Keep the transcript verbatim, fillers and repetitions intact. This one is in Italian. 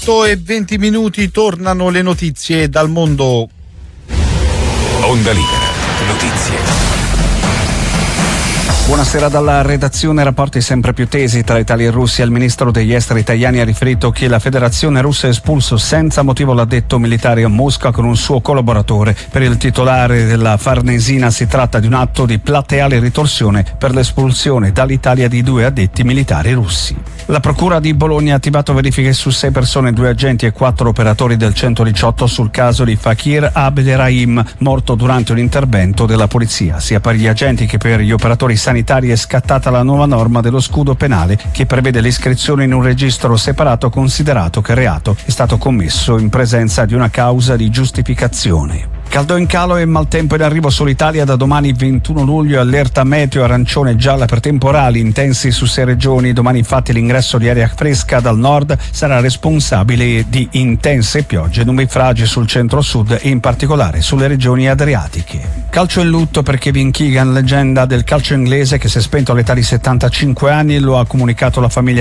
otto e venti minuti, tornano le notizie dal mondo. Onda Libera, notizie. Buonasera dalla redazione. Rapporti sempre più tesi tra Italia e Russia. Il ministro degli esteri italiani ha riferito che la Federazione Russa ha espulso senza motivo l'addetto militare a Mosca con un suo collaboratore. Per il titolare della Farnesina si tratta di un atto di plateale ritorsione per l'espulsione dall'Italia di due addetti militari russi. La Procura di Bologna ha attivato verifiche su sei persone, due agenti e quattro operatori del centodiciotto sul caso di Fakir Abderrahim, morto durante un intervento della polizia. Sia per gli agenti che per gli operatori sanitari è scattata la nuova norma dello scudo penale che prevede l'iscrizione in un registro separato considerato che il reato è stato commesso in presenza di una causa di giustificazione. Caldo in calo e maltempo in arrivo sull'Italia da domani ventuno luglio, allerta meteo arancione e gialla per temporali intensi su sei regioni. Domani infatti l'ingresso di aria fresca dal nord sarà responsabile di intense piogge, nubifragi sul centro-sud e in particolare sulle regioni adriatiche. Calcio in lutto per Kevin Keegan, leggenda del calcio inglese che si è spento all'età di settantacinque anni, lo ha comunicato la famiglia